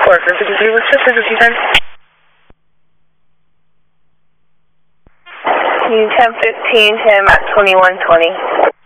Worker 53, what's your frequency time? You 1015 to him at 2120.